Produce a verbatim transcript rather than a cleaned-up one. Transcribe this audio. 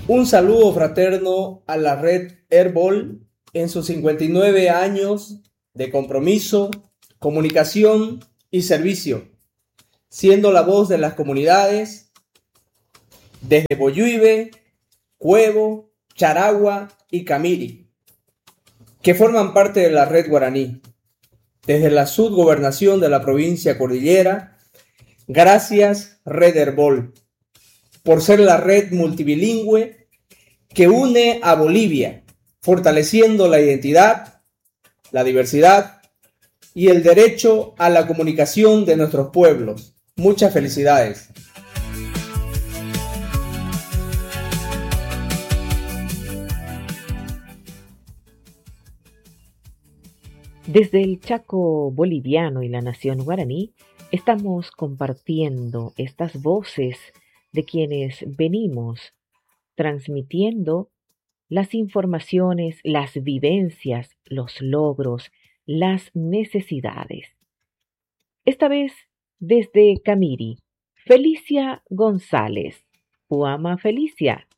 Un saludo fraterno a la red Airball en sus cincuenta y nueve años de compromiso, comunicación y servicio, siendo la voz de las comunidades desde Boyuibe, Cuevo, Charagua y Camiri, que forman parte de la red guaraní. Desde la subgobernación de la provincia Cordillera, gracias Red Airball por ser la red multilingüe que une a Bolivia, fortaleciendo la identidad, la diversidad y el derecho a la comunicación de nuestros pueblos. Muchas felicidades. Desde el Chaco boliviano y la nación guaraní, estamos compartiendo estas voces de quienes venimos transmitiendo las informaciones, las vivencias, los logros, las necesidades. Esta vez desde Camiri, Felicia González. Uama Felicia,